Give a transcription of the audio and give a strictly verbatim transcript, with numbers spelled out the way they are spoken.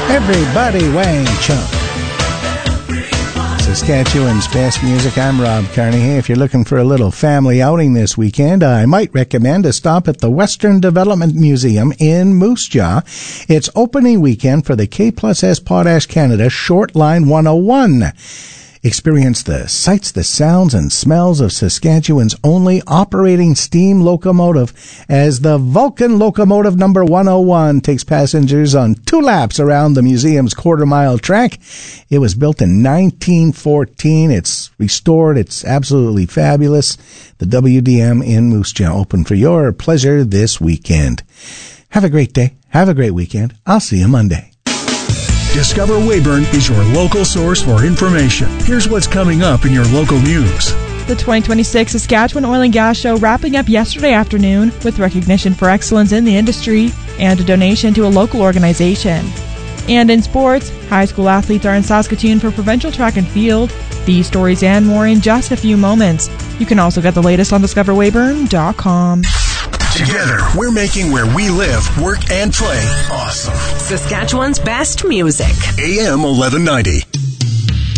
Everybody Wang Chung. Saskatchewan's best music. I'm Rob Carney. If you're looking for a little family outing this weekend, I might recommend a stop at the Western Development Museum in Moose Jaw. It's opening weekend for the K plus S Potash Canada Short Line one oh one. Experience the sights, the sounds, and smells of Saskatchewan's only operating steam locomotive as the Vulcan Locomotive Number one oh one takes passengers on two laps around the museum's quarter-mile track. It was built in nineteen fourteen. It's restored. It's absolutely fabulous. The W D M in Moose Jaw, open for your pleasure this weekend. Have a great day. Have a great weekend. I'll see you Monday. Discover Weyburn is your local source for information. Here's what's coming up in your local news. The twenty twenty-six Saskatchewan Oil and Gas Show wrapping up yesterday afternoon with recognition for excellence in the industry and a donation to a local organization. And in sports, high school athletes are in Saskatoon for provincial track and field. These stories and more in just a few moments. You can also get the latest on discover weyburn dot com. Together, we're making where we live, work, and play awesome. Saskatchewan's best music. A M eleven ninety.